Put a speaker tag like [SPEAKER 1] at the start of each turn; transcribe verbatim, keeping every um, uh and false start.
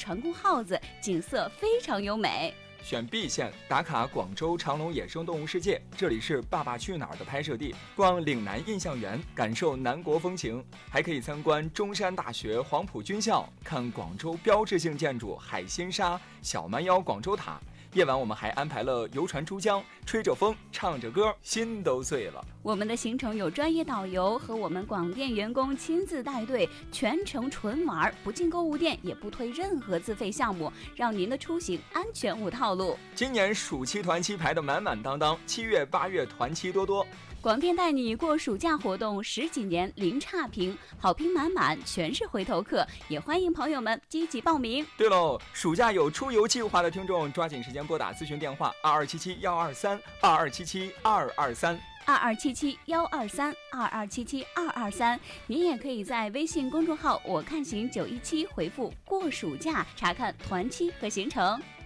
[SPEAKER 1] 船公号子，景色非常优美。
[SPEAKER 2] 选 B 线打卡广州长隆野生动物世界，这里是《爸爸去哪儿》的拍摄地，逛岭南印象园，感受南国风情，还可以参观中山大学黄埔军校，看广州标志性建筑海心沙、小蛮腰广州塔。夜晚我们还安排了游船珠江，吹着风，唱着歌，心都碎了。
[SPEAKER 1] 我们的行程有专业导游和我们广电员工亲自带队，全程纯玩，不进购物店，也不推任何自费项目，让您的出行安全无套路。
[SPEAKER 2] 今年暑期团期排得满满当当，七月八月团期多多。
[SPEAKER 1] 广电带你过暑假活动十几年零差评，好评满满，全是回头客，也欢迎朋友们积极报名。
[SPEAKER 2] 对喽，暑假有出游计划的听众，抓紧时间拨打咨询电话二二七七幺二三二二七七二二三
[SPEAKER 1] 二二七七幺二三二二七七二二三。您也可以在微信公众号我看行九一七回复过暑假查看团期和行程。